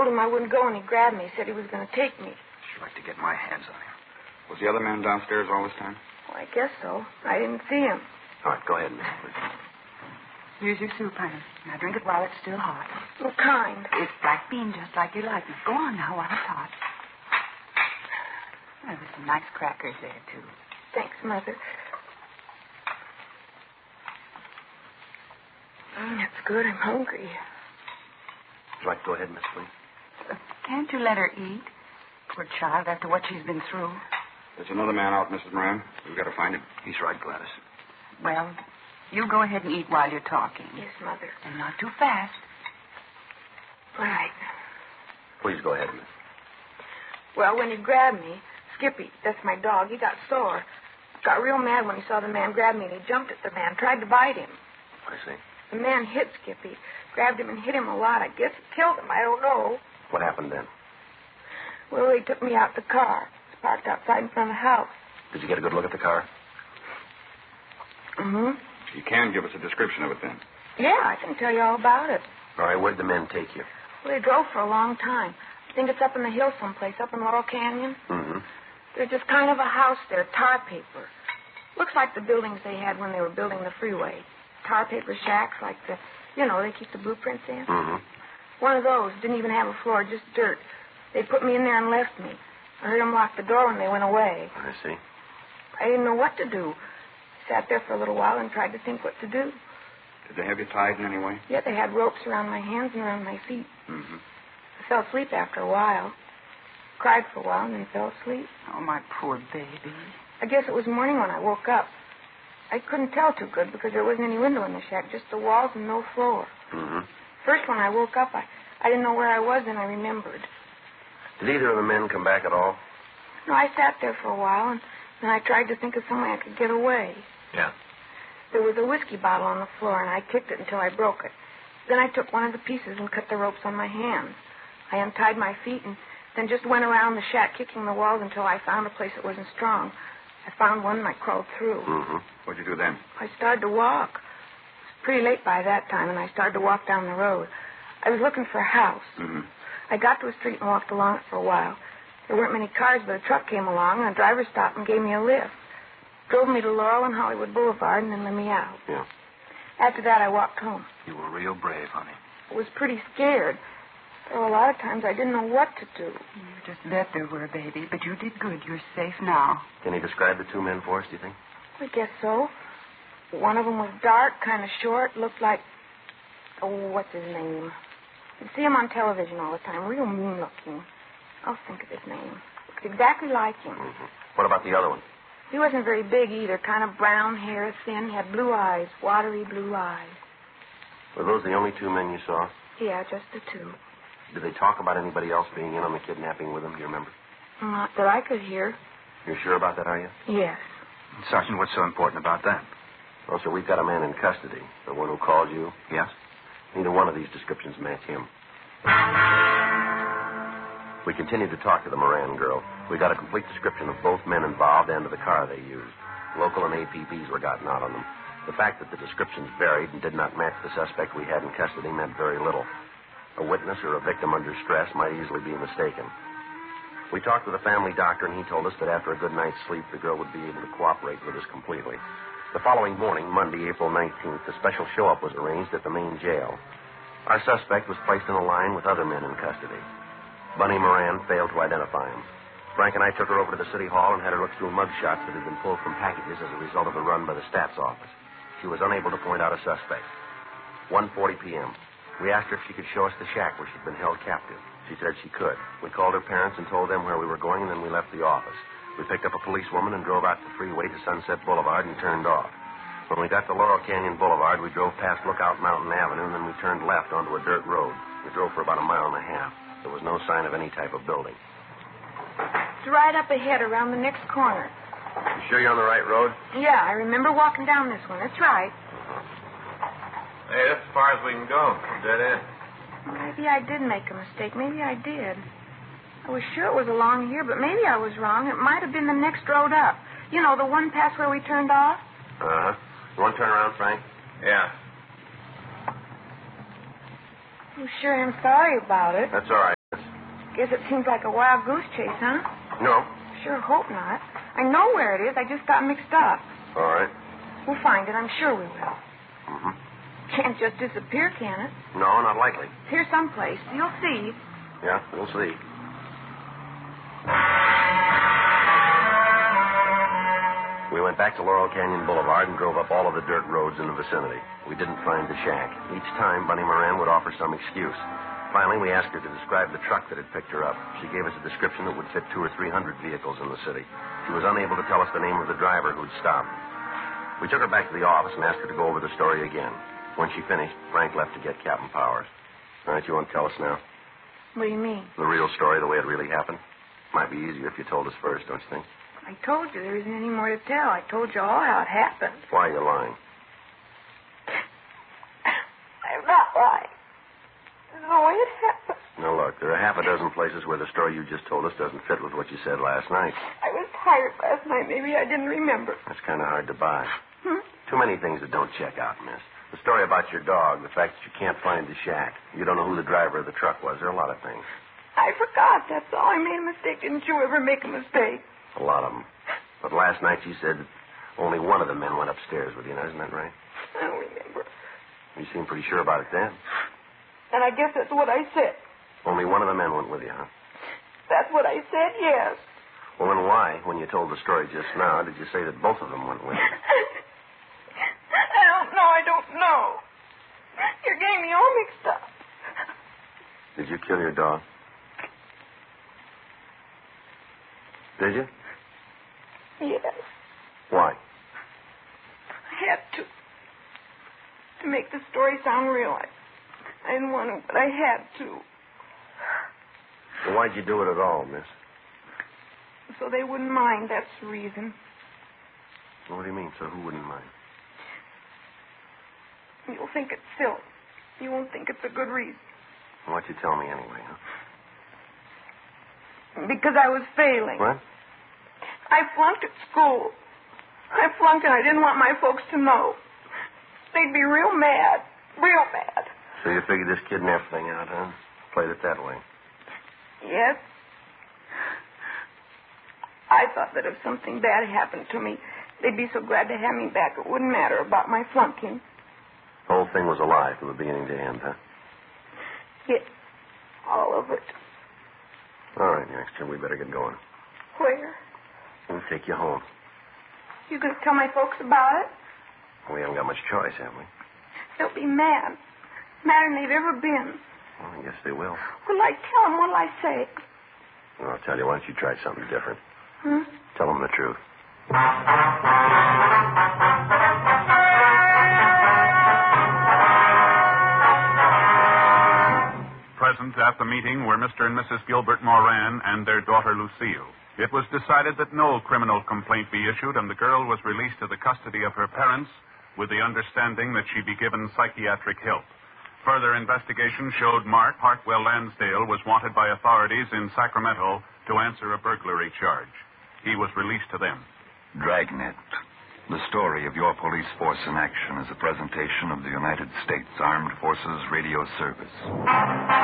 told him I wouldn't go, and he grabbed me. He said he was going to take me. I'd like to get my hands on him. Was the other man downstairs all this time? Well, I guess so. I didn't see him. All right, go ahead, Miss, please. Here's your soup, honey. Now drink it while it's still hot. What kind? It's black bean, just like you like it. Go on now while it's hot. Oh, there's some nice crackers there, too. Thanks, Mother. That's good. I'm hungry. Would you like to go ahead, Miss, please? Can't you let her eat? Poor child, after what she's been through. There's another man out, Mrs. Moran. We've got to find him. He's right, Gladys. Well, you go ahead and eat while you're talking. Yes, Mother. And not too fast. Right. Please go ahead, Miss. Well, when he grabbed me, Skippy, that's my dog, he got sore. Got real mad when he saw the man grab me, and he jumped at the man, tried to bite him. I see. The man hit Skippy, grabbed him and hit him a lot. I guess it killed him. I don't know. What happened then? Well, they took me out the car. It's parked outside in front of the house. Did you get a good look at the car? Mm-hmm. You can give us a description of it then. Yeah, I can tell you all about it. All right, where'd the men take you? Well, they drove for a long time. I think it's up in the hills someplace, up in Laurel Canyon. Mm-hmm. There's just kind of a house there, tar paper. Looks like the buildings they had when they were building the freeway. Tar paper shacks like the, they keep the blueprints in. Mm-hmm. One of those. Didn't even have a floor, just dirt. They put me in there and left me. I heard them lock the door when they went away. I see. I didn't know what to do. Sat there for a little while and tried to think what to do. Did they have you tied in any way? Yeah, they had ropes around my hands and around my feet. Mm-hmm. I fell asleep after a while. Cried for a while and then fell asleep. Oh, my poor baby. I guess it was morning when I woke up. I couldn't tell too good because there wasn't any window in the shack, just the walls and no floor. Mm-hmm. First, when I woke up, I didn't know where I was, and I remembered. Did either of the men come back at all? No, I sat there for a while, and then I tried to think of some way I could get away. Yeah. There was a whiskey bottle on the floor, and I kicked it until I broke it. Then I took one of the pieces and cut the ropes on my hands. I untied my feet and then just went around the shack kicking the walls until I found a place that wasn't strong. I found one and I crawled through. Mm-hmm. What'd you do then? I started to walk. It was pretty late by that time, and I started to walk down the road. I was looking for a house. Mm-hmm. I got to a street and walked along it for a while. There weren't many cars, but a truck came along, and the driver stopped and gave me a lift. Drove me to Laurel and Hollywood Boulevard and then let me out. Yeah. After that, I walked home. You were real brave, honey. I was pretty scared. There were a lot of times I didn't know what to do. You just bet there were, baby, but you did good. You're safe now. Can you describe the two men for us, do you think? I guess so. One of them was dark, kind of short, looked like... Oh, what's his name? You see him on television all the time, real mean-looking. I'll think of his name. Looked exactly like him. Mm-hmm. What about the other one? He wasn't very big either, kind of brown hair, thin, had blue eyes, watery blue eyes. Were those the only two men you saw? Yeah, just the two. Did they talk about anybody else being in on the kidnapping with them? Do you remember? Not that I could hear. You're sure about that, are you? Yes. Sergeant, what's so important about that? Well, sir, we've got a man in custody. The one who called you. Yes? Neither one of these descriptions match him. We continued to talk to the Moran girl. We got a complete description of both men involved and of the car they used. Local and APBs were gotten out on them. The fact that the descriptions varied and did not match the suspect we had in custody meant very little. A witness or a victim under stress might easily be mistaken. We talked with the family doctor, and he told us that after a good night's sleep, the girl would be able to cooperate with us completely. The following morning, Monday, April 19th, a special show-up was arranged at the main jail. Our suspect was placed in a line with other men in custody. Bunny Moran failed to identify him. Frank and I took her over to the city hall and had her look through mug shots that had been pulled from packages as a result of a run by the stats office. She was unable to point out a suspect. 1:40 p.m. We asked her if she could show us the shack where she'd been held captive. She said she could. We called her parents and told them where we were going, and then we left the office. We picked up a policewoman and drove out the freeway to Sunset Boulevard and turned off. When we got to Laurel Canyon Boulevard, we drove past Lookout Mountain Avenue, and then we turned left onto a dirt road. We drove for about a mile and a half. There was no sign of any type of building. It's right up ahead around the next corner. You sure you're on the right road? Yeah, I remember walking down this one. That's right. Hey, that's as far as we can go. Dead end. Maybe I did make a mistake. Maybe I did. I was sure it was along here, but maybe I was wrong. It might have been the next road up. You know, the one past where we turned off? Uh-huh. You want to turn around, Frank? Yeah. I'm sure I'm sorry about it. That's all right. Guess it seems like a wild goose chase, huh? No. Sure hope not. I know where it is. I just got mixed up. All right. We'll find it. I'm sure we will. Mm-hmm. Can't just disappear, can it? No, not likely. It's here someplace. You'll see. Yeah, we'll see. We went back to Laurel Canyon Boulevard and drove up all of the dirt roads in the vicinity. We didn't find the shack. Each time, Bunny Moran would offer some excuse. Finally, we asked her to describe the truck that had picked her up. She gave us a description that would fit 200 or 300 vehicles in the city. She was unable to tell us the name of the driver who'd stopped. We took her back to the office and asked her to go over the story again. When she finished, Frank left to get Captain Powers. All right, you want to tell us now? What do you mean? The real story, the way it really happened? Might be easier if you told us first, don't you think? I told you there isn't any more to tell. I told you all how it happened. Why are you lying? I'm not lying. This is the way it happened. Now, look, there are half a dozen places where the story you just told us doesn't fit with what you said last night. I was tired last night. Maybe I didn't remember. That's kind of hard to buy. Too many things that don't check out, miss. The story about your dog, the fact that you can't find the shack. You don't know who the driver of the truck was. There are a lot of things. I forgot. That's all. I made a mistake. Didn't you ever make a mistake? A lot of them. But last night you said only one of the men went upstairs with you. Now, isn't that right? I don't remember. You seemed pretty sure about it then. And I guess that's what I said. Only one of the men went with you, huh? That's what I said, yes. Well, then why, when you told the story just now, did you say that both of them went with you? I don't know. You're getting me all mixed up. Did you kill your dog? Did you? Yes. Why? I had to. To make the story sound real. I didn't want to, but I had to. Well, why'd you do it at all, miss? So they wouldn't mind, that's the reason. What do you mean, so who wouldn't mind? You'll think it's silly. You won't think it's a good reason. Why'd you tell me anyway, huh? Because I was failing. What? I flunked at school. I flunked and I didn't want my folks to know. They'd be real mad. Real mad. So you figured this kidnap thing out, huh? Played it that way. Yes. I thought that if something bad happened to me, they'd be so glad to have me back it wouldn't matter about my flunking. The whole thing was a lie from the beginning to end, huh? Yes. All of it. All right, youngster, we better get going. Where? We'll take you home. You gonna tell my folks about it? We haven't got much choice, have we? They'll be mad. Madder than they've ever been. Well, I guess they will. What'll I tell them? What'll I say? Well, I'll tell you, why don't you try something different? Tell them the truth. Present at the meeting were Mr. and Mrs. Gilbert Moran and their daughter Lucille. It was decided that no criminal complaint be issued, and the girl was released to the custody of her parents with the understanding that she be given psychiatric help. Further investigation showed Mark Hartwell Lansdale was wanted by authorities in Sacramento to answer a burglary charge. He was released to them. Dragnet. The story of your police force in action is a presentation of the United States Armed Forces Radio Service.